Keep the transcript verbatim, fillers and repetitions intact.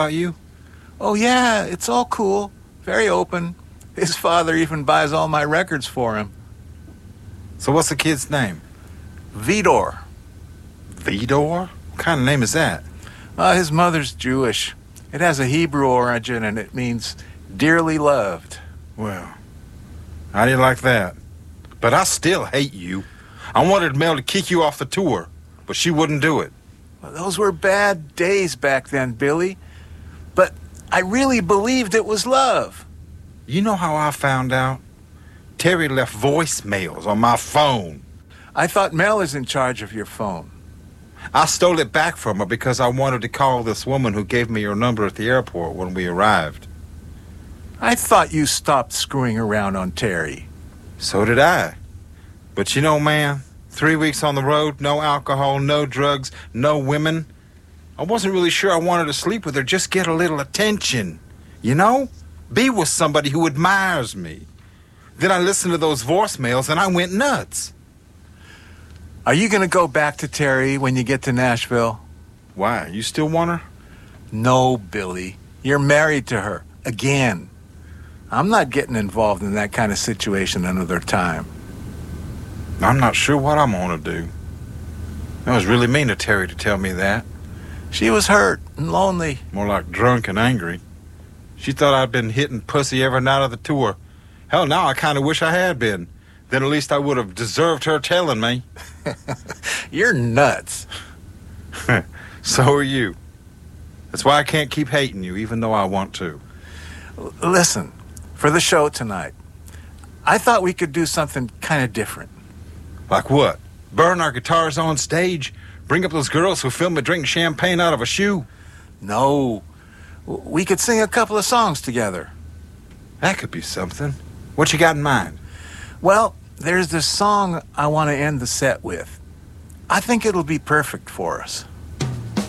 about you? Oh, yeah, it's all cool. Very open. His father even buys all my records for him. So what's the kid's name? Vidor. Vidor? What kind of name is that? Uh, his mother's Jewish. It has a Hebrew origin, and it means dearly loved. Well, I didn't like that. But I still hate you. I wanted Mel to kick you off the tour, but she wouldn't do it. Well, those were bad days back then, Billy. But I really believed it was love. You know how I found out? Terry left voicemails on my phone. I thought Mel is in charge of your phone. I stole it back from her because I wanted to call this woman who gave me your number at the airport when we arrived. I thought you stopped screwing around on Terry. So did I. But you know, man, three weeks on the road, no alcohol, no drugs, no women. I wasn't really sure I wanted to sleep with her, just get a little attention. You know? Be with somebody who admires me. Then I listened to those voicemails and I went nuts. Are you going to go back to Terry when you get to Nashville? Why? You still want her? No, Billy. You're married to her. Again. I'm not getting involved in that kind of situation another time. I'm not sure what I'm going to do. That was really mean of Terry to tell me that. She was hurt and lonely. More like drunk and angry. She thought I'd been hitting pussy every night of the tour. Hell, now I kind of wish I had been. Then at least I would have deserved her telling me. You're nuts. So are you. That's why I can't keep hating you, even though I want to. L- listen, for the show tonight, I thought we could do something kind of different. Like what? Burn our guitars on stage? Bring up those girls who film me drinking champagne out of a shoe? No. W- We could sing a couple of songs together. That could be something. What you got in mind? Well, there's this song I want to end the set with. I think it'll be perfect for us.